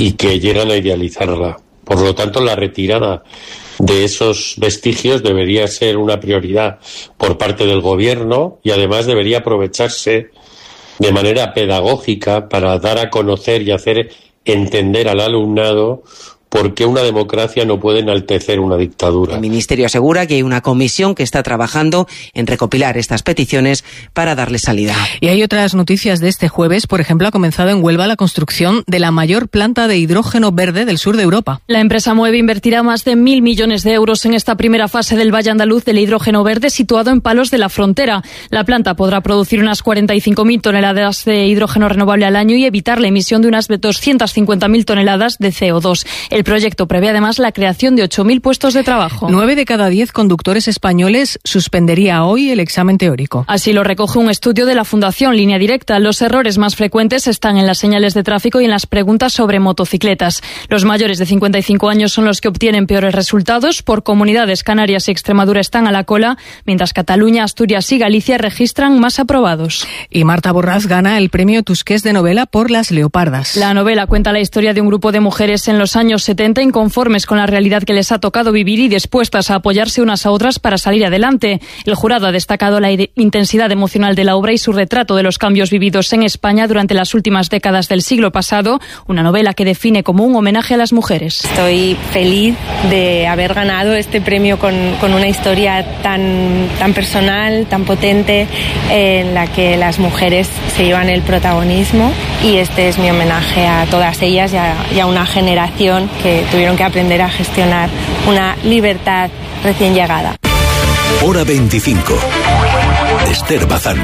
y que llegan a idealizarla. Por lo tanto, la retirada de esos vestigios debería ser una prioridad por parte del gobierno y además debería aprovecharse de manera pedagógica para dar a conocer y hacer entender al alumnado por qué una democracia no puede enaltecer una dictadura. El Ministerio asegura que hay una comisión que está trabajando en recopilar estas peticiones para darle salida. Y hay otras noticias de este jueves. Por ejemplo, ha comenzado en Huelva la construcción de la mayor planta de hidrógeno verde del sur de Europa. La empresa Moeve invertirá más de 1.000 millones de euros en esta primera fase del Valle Andaluz del hidrógeno verde situado en Palos de la Frontera. La planta podrá producir unas 45.000 toneladas de hidrógeno renovable al año y evitar la emisión de unas 250.000 toneladas de CO2. El proyecto prevé además la creación de 8.000 puestos de trabajo. 9 de cada 10 conductores españoles suspendería hoy el examen teórico. Así lo recoge un estudio de la Fundación Línea Directa. Los errores más frecuentes están en las señales de tráfico y en las preguntas sobre motocicletas. Los mayores de 55 años son los que obtienen peores resultados. Por comunidades, Canarias y Extremadura están a la cola, mientras Cataluña, Asturias y Galicia registran más aprobados. Y Marta Borràs gana el premio Tusqués de novela por Las Leopardas. La novela cuenta la historia de un grupo de mujeres en los años 70 inconformes con la realidad que les ha tocado vivir y dispuestas a apoyarse unas a otras para salir adelante. El jurado ha destacado la intensidad emocional de la obra y su retrato de los cambios vividos en España durante las últimas décadas del siglo pasado, una novela que define como un homenaje a las mujeres. Estoy feliz de haber ganado este premio con una historia tan personal, tan potente, en la que las mujeres se llevan el protagonismo, y este es mi homenaje a todas ellas y a una generación que tuvieron que aprender a gestionar una libertad recién llegada. Hora 25. Esther Bazán.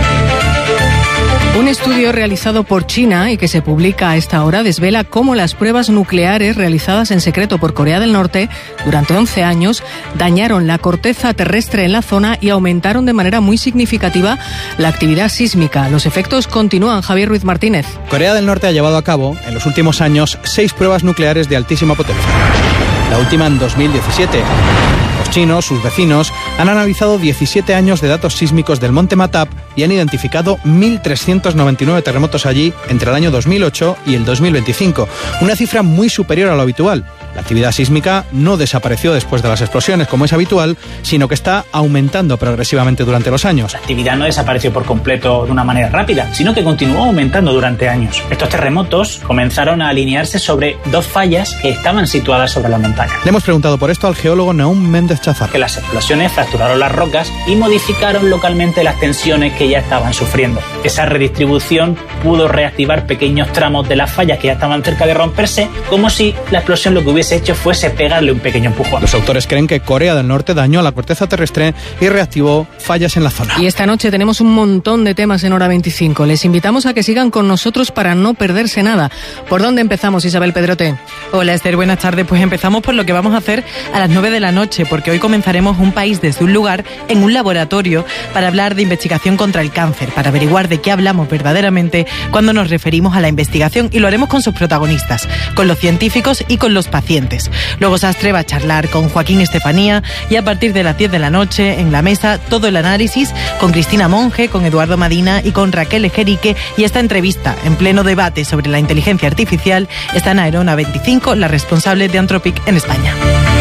Un estudio realizado por China y que se publica a esta hora desvela cómo las pruebas nucleares realizadas en secreto por Corea del Norte durante 11 años dañaron la corteza terrestre en la zona y aumentaron de manera muy significativa la actividad sísmica. Los efectos continúan. Javier Ruiz Martínez. Corea del Norte ha llevado a cabo en los últimos años 6 pruebas nucleares de altísima potencia. La última en 2017. Los chinos, sus vecinos, han analizado 17 años de datos sísmicos del Monte Matap y han identificado 1.399 terremotos allí entre el año 2008 y el 2025, una cifra muy superior a lo habitual. La actividad sísmica no desapareció después de las explosiones, como es habitual, sino que está aumentando progresivamente durante los años. La actividad no desapareció por completo de una manera rápida, sino que continuó aumentando durante años. Estos terremotos comenzaron a alinearse sobre 2 fallas que estaban situadas sobre la montaña. Le hemos preguntado por esto al geólogo Naum Méndez Chazar. Que las explosiones fracturaron las rocas y modificaron localmente las tensiones que ya estaban sufriendo. Esa redistribución pudo reactivar pequeños tramos de las fallas que ya estaban cerca de romperse, como si la explosión lo que hubiese hecho fuese pegarle un pequeño empujón. Los autores creen que Corea del Norte dañó la corteza terrestre y reactivó fallas en la zona. Y esta noche tenemos un montón de temas en Hora 25. Les invitamos a que sigan con nosotros para no perderse nada. ¿Por dónde empezamos, Isabel Pedrote? Hola, Esther, buenas tardes. Pues empezamos por lo que vamos a hacer a las 9 de la noche, porque hoy comenzaremos Un país desde un lugar en un laboratorio para hablar de investigación contra el cáncer, para averiguar de qué hablamos verdaderamente cuando nos referimos a la investigación, y lo haremos con sus protagonistas, con los científicos y con los pacientes. Luego Sastre va a charlar con Joaquín Estefanía y a partir de las 10 de la noche en la mesa todo el análisis con Cristina Monge, con Eduardo Madina y con Raquel Ejerique, y esta entrevista en pleno debate sobre la inteligencia artificial está en Aerona 25, la responsable de Anthropic en España.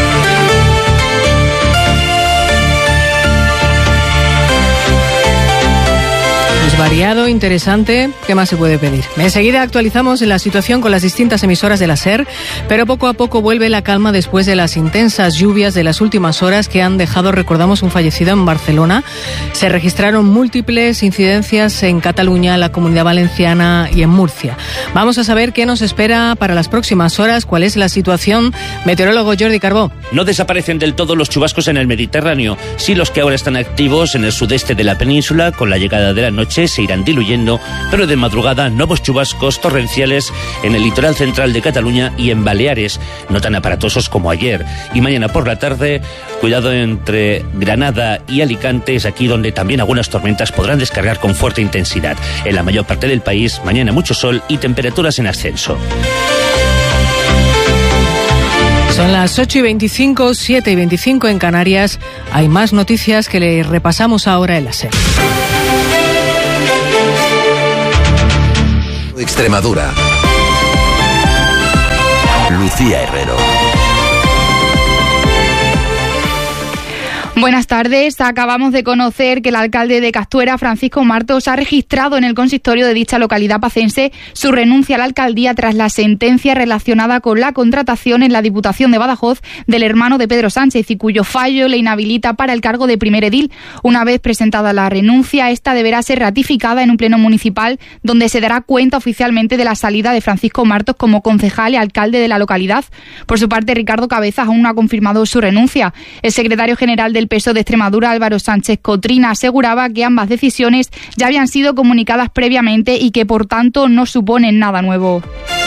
Variado, interesante, ¿qué más se puede pedir? Enseguida actualizamos la situación con las distintas emisoras de la SER, pero poco a poco vuelve la calma después de las intensas lluvias de las últimas horas que han dejado, recordamos, un fallecido en Barcelona. Se registraron múltiples incidencias en Cataluña, la Comunidad Valenciana y en Murcia. Vamos a saber qué nos espera para las próximas horas, cuál es la situación. Meteorólogo Jordi Carbó. No desaparecen del todo los chubascos en el Mediterráneo, sí los que ahora están activos en el sudeste de la península. Con la llegada de la noche se irán diluyendo, pero de madrugada nuevos chubascos torrenciales en el litoral central de Cataluña y en Baleares, no tan aparatosos como ayer. Y mañana por la tarde, cuidado entre Granada y Alicante, es aquí donde también algunas tormentas podrán descargar con fuerte intensidad. En la mayor parte del país, mañana mucho sol y temperaturas en ascenso. Son las 8:25, 7:25 en Canarias. Hay más noticias que le repasamos ahora en la SER. Extremadura. Lucía Herrero. Buenas tardes. Acabamos de conocer que el alcalde de Castuera, Francisco Martos, ha registrado en el consistorio de dicha localidad pacense su renuncia a la alcaldía tras la sentencia relacionada con la contratación en la Diputación de Badajoz del hermano de Pedro Sánchez y cuyo fallo le inhabilita para el cargo de primer edil. Una vez presentada la renuncia, esta deberá ser ratificada en un pleno municipal donde se dará cuenta oficialmente de la salida de Francisco Martos como concejal y alcalde de la localidad. Por su parte, Ricardo Cabezas aún no ha confirmado su renuncia. El secretario general del PSOE de Extremadura, Álvaro Sánchez Cotrina, aseguraba que ambas decisiones ya habían sido comunicadas previamente y que por tanto no suponen nada nuevo.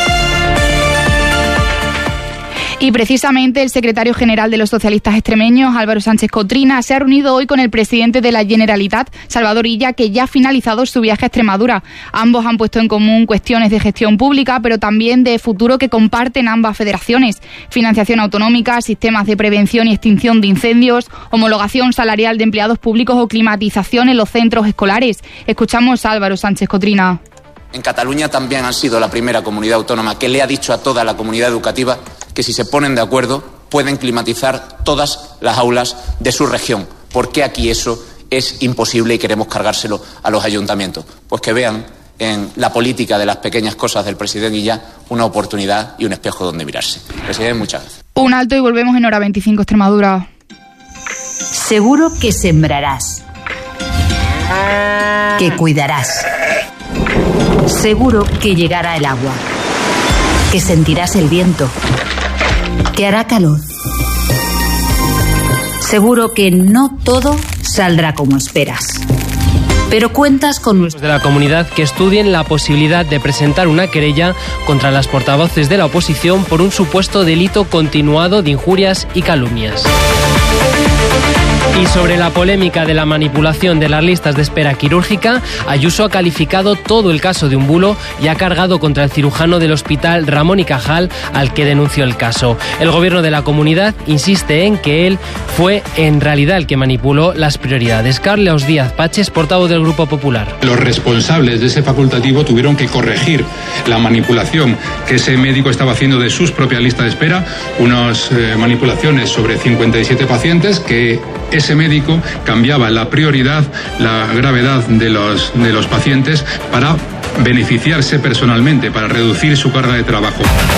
Y precisamente el secretario general de los socialistas extremeños, Álvaro Sánchez Cotrina, se ha reunido hoy con el presidente de la Generalitat, Salvador Illa, que ya ha finalizado su viaje a Extremadura. Ambos han puesto en común cuestiones de gestión pública, pero también de futuro que comparten ambas federaciones: financiación autonómica, sistemas de prevención y extinción de incendios, homologación salarial de empleados públicos o climatización en los centros escolares. Escuchamos a Álvaro Sánchez Cotrina. En Cataluña también han sido la primera comunidad autónoma que le ha dicho a toda la comunidad educativa que si se ponen de acuerdo pueden climatizar todas las aulas de su región. ¿Por qué aquí eso es imposible y queremos cargárselo a los ayuntamientos? Pues que vean en la política de las pequeñas cosas del presidente Illa una oportunidad y un espejo donde mirarse. Presidente, muchas gracias. Un alto y volvemos en Hora 25 Extremadura. Seguro que sembrarás, que cuidarás. Seguro que llegará el agua, que sentirás el viento, que hará calor. Seguro que no todo saldrá como esperas. Pero cuentas con nuestros de la comunidad que estudien la posibilidad de presentar una querella contra las portavoces de la oposición por un supuesto delito continuado de injurias y calumnias. Y sobre la polémica de la manipulación de las listas de espera quirúrgica, Ayuso ha calificado todo el caso de un bulo y ha cargado contra el cirujano del hospital Ramón y Cajal, al que denunció el caso. El gobierno de la comunidad insiste en que él fue en realidad el que manipuló las prioridades. Carlos Díaz Paches, portavoz del Grupo Popular. Los responsables de ese facultativo tuvieron que corregir la manipulación que ese médico estaba haciendo de sus propias listas de espera, unas manipulaciones sobre 57 pacientes que ese médico cambiaba la prioridad, la gravedad de los pacientes para beneficiarse personalmente, para reducir su carga de trabajo.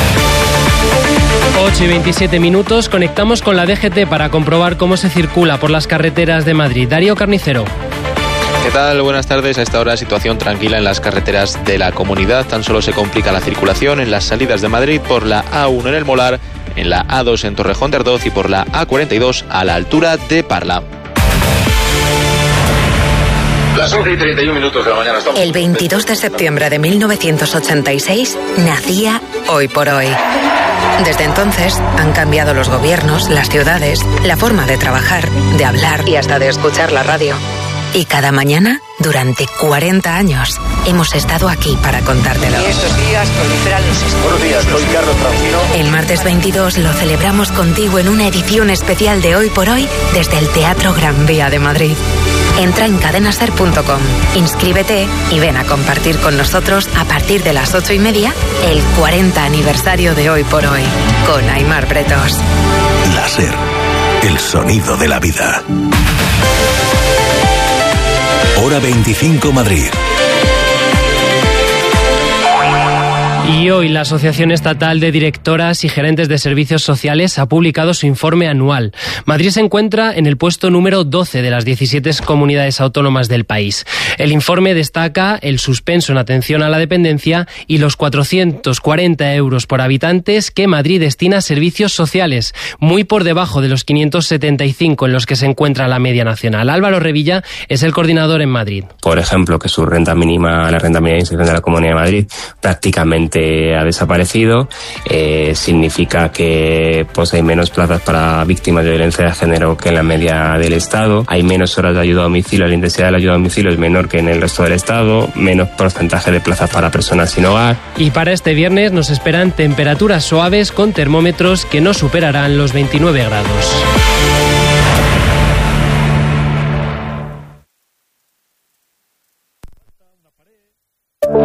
8:27, conectamos con la DGT para comprobar cómo se circula por las carreteras de Madrid. Darío Carnicero. ¿Qué tal? Buenas tardes. A esta hora situación tranquila en las carreteras de la comunidad. Tan solo se complica la circulación en las salidas de Madrid por la A1 en El Molar, en la A2 en Torrejón de Ardoz y por la A42 a la altura de Parla. Las 11:31 de la mañana. El 22 de septiembre de 1986 nacía Hoy por Hoy. Desde entonces han cambiado los gobiernos, las ciudades, la forma de trabajar, de hablar y hasta de escuchar la radio. Y cada mañana, durante 40 años, hemos estado aquí para contártelo. Y estos días proliferan los... Buenos días, soy Carlos Francino. El martes 22 lo celebramos contigo en una edición especial de Hoy por Hoy desde el Teatro Gran Vía de Madrid. Entra en cadenaser.com, inscríbete y ven a compartir con nosotros a partir de las 8:30 el 40 aniversario de Hoy por Hoy con Aimar Bretos. La SER, el sonido de la vida. Hora 25 Madrid. Y hoy la Asociación Estatal de Directoras y Gerentes de Servicios Sociales ha publicado su informe anual. Madrid se encuentra en el puesto número 12 de las 17 comunidades autónomas del país. El informe destaca el suspenso en atención a la dependencia y los 440 euros por habitantes que Madrid destina a servicios sociales, muy por debajo de los 575 en los que se encuentra la media nacional. Álvaro Revilla es el coordinador en Madrid. Por ejemplo, que su renta mínima, la renta mínima de inserción de la Comunidad de Madrid, prácticamente ha desaparecido. Significa que pues hay menos plazas para víctimas de violencia de género que en la media del Estado. Hay menos horas de ayuda a domicilio. La intensidad de la ayuda a domicilio es menor que en el resto del Estado. Menos porcentaje de plazas para personas sin hogar. Y para este viernes nos esperan temperaturas suaves con termómetros que no superarán los 29 grados.